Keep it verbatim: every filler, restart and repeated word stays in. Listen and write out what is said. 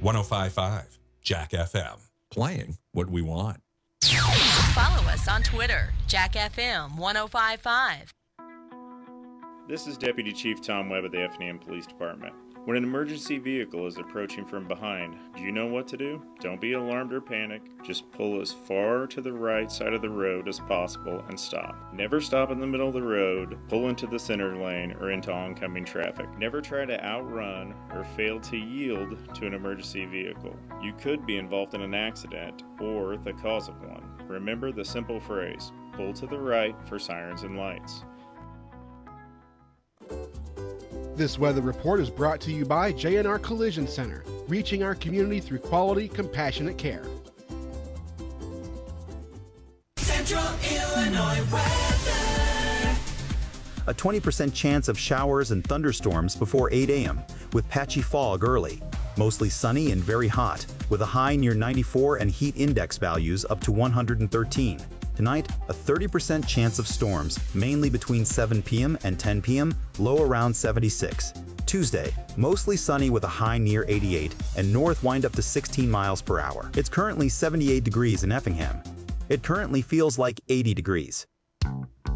one oh five point five Jack F M, playing what we want. Follow us on Twitter, Jack F M one oh five point five. This is Deputy Chief Tom Webb of the Effingham Police Department. When an emergency vehicle is approaching from behind, do you know what to do? Don't be alarmed or panic. Just pull as far to the right side of the road as possible and stop. Never stop in the middle of the road, pull into the center lane, or into oncoming traffic. Never try to outrun or fail to yield to an emergency vehicle. You could be involved in an accident or the cause of one. Remember the simple phrase, pull to the right for sirens and lights. This weather report is brought to you by J and R Collision Center, reaching our community through quality, compassionate care. Central Illinois weather. A twenty percent chance of showers and thunderstorms before eight a.m. with patchy fog early. Mostly sunny and very hot, with a high near ninety-four and heat index values up to one hundred thirteen. Tonight, a thirty percent chance of storms, mainly between seven p.m. and ten p.m., low around seventy-six. Tuesday, mostly sunny with a high near eighty-eight, and north wind up to sixteen miles per hour. It's currently seventy-eight degrees in Effingham. It currently feels like eighty degrees.